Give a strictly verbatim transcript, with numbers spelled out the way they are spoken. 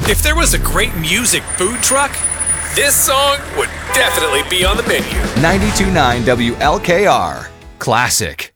If there was a great music food truck, this song would definitely be on the menu. ninety-two point nine W L K R Classic.